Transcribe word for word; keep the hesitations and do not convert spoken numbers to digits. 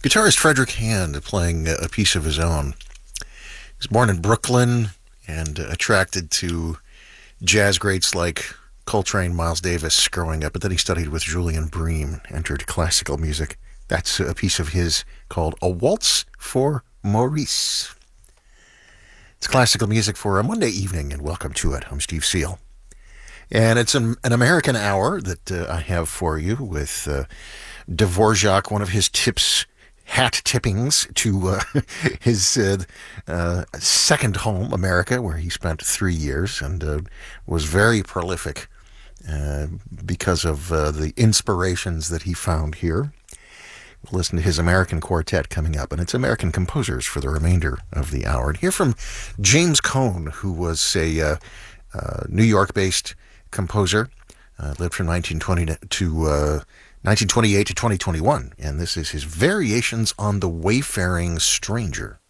Guitarist Frederick Hand playing a piece of his own. He was born in Brooklyn and attracted to jazz greats like Coltrane, Miles Davis growing up, but then he studied with Julian Bream, entered classical music. That's a piece of his called A Waltz for Maurice. It's classical music for a Monday evening, and welcome to it. I'm Steve Seal. And it's an, an American hour that uh, I have for you with uh, Dvorak, one of his tips, hat tippings to uh, his uh, uh, second home, America, where he spent three years and uh, was very prolific uh, because of uh, the inspirations that he found here. We'll listen to his American quartet coming up, and it's American composers for the remainder of the hour. And hear from James Cohn, who was a uh, uh, New York-based composer, uh, lived from nineteen twenty to uh, nineteen twenty-eight to twenty twenty-one, and this is his Variations on the Wayfaring Stranger.